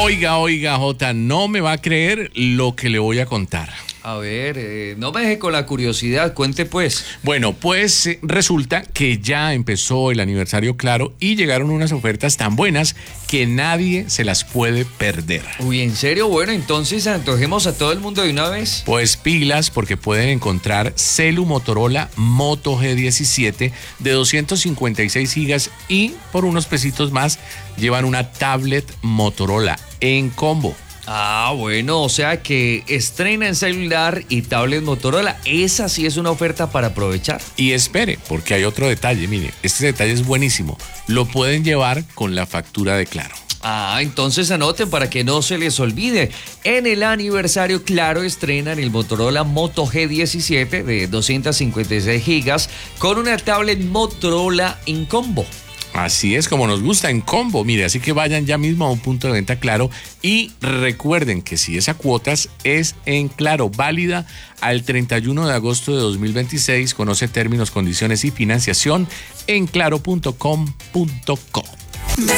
Oiga, Jota, no me va a creer lo que le voy a contar. A ver, no me deje con la curiosidad, cuente pues. Bueno, pues resulta que ya empezó el aniversario Claro y llegaron unas ofertas tan buenas que nadie se las puede perder. Uy, ¿en serio? Bueno, entonces antojemos a todo el mundo de una vez. Pues pilas, porque pueden encontrar celu Motorola Moto G17 de 256 gigas y por unos pesitos más llevan una tablet Motorola en combo. Ah, bueno, o sea que estrenan celular y tablet Motorola. Esa sí es una oferta para aprovechar. Y espere, porque hay otro detalle, mire, este detalle es buenísimo. Lo pueden llevar con la factura de Claro. Ah, entonces anoten para que no se les olvide. En el aniversario Claro estrenan el Motorola Moto G17 de 256 gigas con una tablet Motorola en combo. Así es como nos gusta, en combo, mire, así que vayan ya mismo a un punto de venta Claro y recuerden que si es a cuotas es en Claro, válida al 31 de agosto de 2026, conoce términos, condiciones y financiación en claro.com.co.